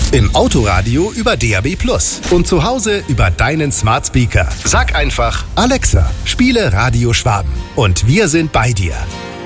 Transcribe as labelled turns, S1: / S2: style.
S1: Im Autoradio über DAB+ und zu Hause über deinen Smart Speaker. Sag einfach: Alexa, spiele Radio Schwaben. Und wir sind bei dir.